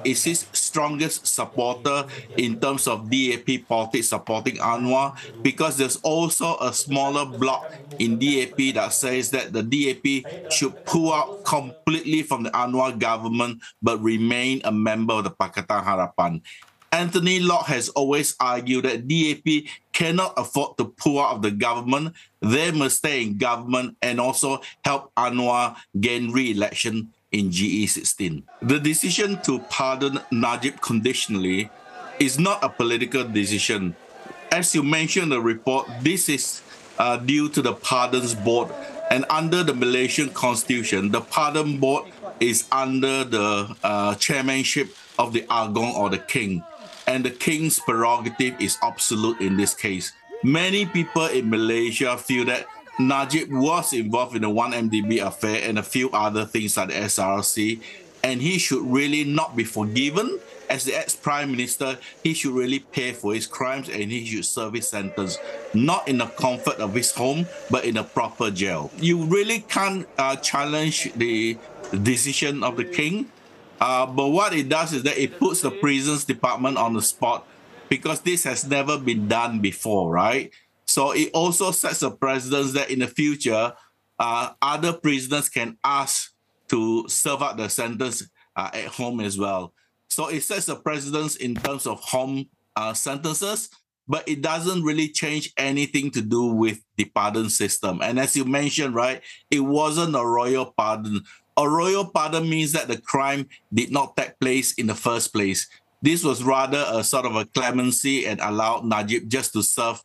is his strongest supporter in terms of DAP politics supporting Anwar, because there's also a smaller bloc in DAP that says that the DAP should pull out completely from the Anwar government but remain a member of the Pakatan Harapan. Anthony Locke has always argued that DAP cannot afford to pull out of the government. They must stay in government and also help Anwar gain re-election in GE16. The decision to pardon Najib conditionally is not a political decision. As you mentioned in the report, this is due to the Pardons Board. And under the Malaysian Constitution, the Pardon Board is under the chairmanship of the Agong or the King. And the King's prerogative is absolute in this case. Many people in Malaysia feel that Najib was involved in the 1MDB affair and a few other things like the SRC, and he should really not be forgiven. As the ex-prime minister, he should really pay for his crimes and he should serve his sentence, not in the comfort of his home, but in a proper jail. You really can't challenge the decision of the King. But what it does is that it puts the prisons department on the spot, because this has never been done before, right? So it also sets a precedent that in the future, other prisoners can ask to serve out the sentence at home as well. So it sets a precedent in terms of home sentences, but it doesn't really change anything to do with the pardon system. And as you mentioned, right, it wasn't a royal pardon. A royal pardon means that the crime did not take place in the first place. This was rather a sort of a clemency and allowed Najib just to serve,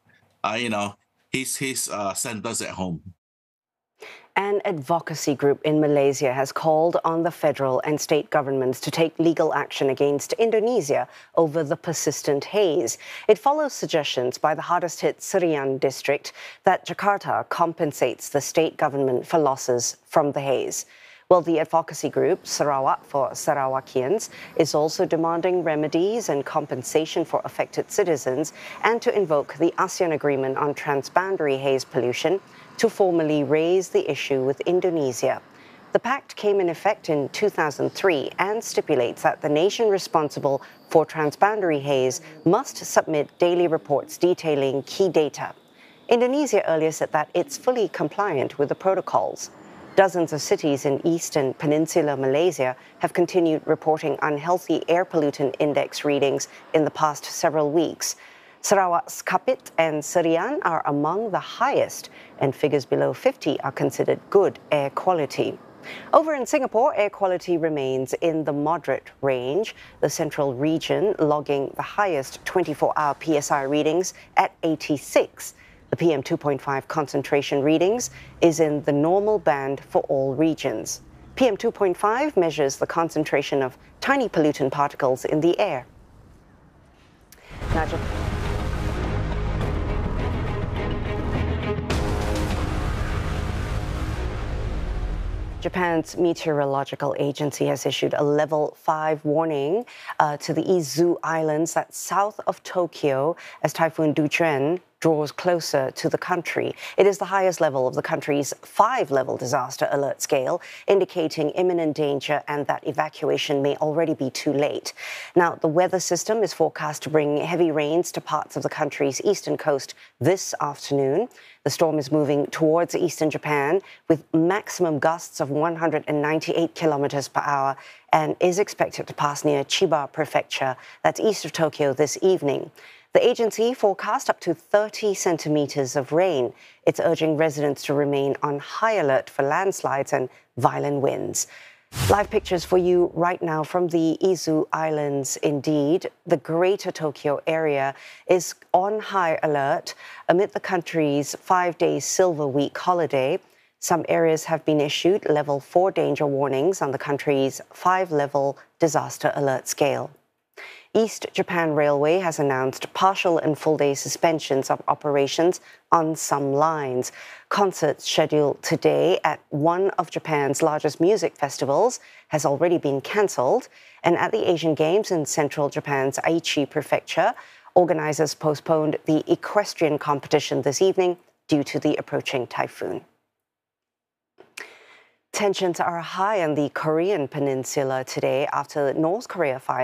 his sentence at home. An advocacy group in Malaysia has called on the federal and state governments to take legal action against Indonesia over the persistent haze. It follows suggestions by the hardest-hit Serian district that Jakarta compensates the state government for losses from the haze. Well, the advocacy group, Sarawak for Sarawakians, is also demanding remedies and compensation for affected citizens and to invoke the ASEAN Agreement on Transboundary Haze Pollution to formally raise the issue with Indonesia. The pact came in effect in 2003 and stipulates that the nation responsible for transboundary haze must submit daily reports detailing key data. Indonesia earlier said that it's fully compliant with the protocols. Dozens of cities in eastern peninsular Malaysia have continued reporting unhealthy air pollutant index readings in the past several weeks. Sarawak's Kapit and Serian are among the highest, and figures below 50 are considered good air quality. Over in Singapore, air quality remains in the moderate range, the central region logging the highest 24-hour PSI readings at 86. The PM2.5 concentration readings is in the normal band for all regions. PM2.5 measures the concentration of tiny pollutant particles in the air. Now, Japan's meteorological agency has issued a level 5 warning to the Izu Islands, that's south of Tokyo, as Typhoon Dujuan draws closer to the country. It is the highest level of the country's 5-level disaster alert scale, indicating imminent danger and that evacuation may already be too late. Now, the weather system is forecast to bring heavy rains to parts of the country's eastern coast this afternoon. The storm is moving towards eastern Japan with maximum gusts of 198 kilometers per hour and is expected to pass near Chiba Prefecture, that's east of Tokyo, this evening. The agency forecast up to 30 centimeters of rain. It's urging residents to remain on high alert for landslides and violent winds. Live pictures for you right now from the Izu Islands. Indeed, the Greater Tokyo area is on high alert amid the country's 5-day Silver Week holiday. Some areas have been issued level 4 danger warnings on the country's 5-level disaster alert scale. East Japan Railway has announced partial and full-day suspensions of operations on some lines. Concerts scheduled today at one of Japan's largest music festivals has already been cancelled, and at the Asian Games in central Japan's Aichi Prefecture, organizers postponed the equestrian competition this evening due to the approaching typhoon. Tensions are high on the Korean peninsula today after North Korea fired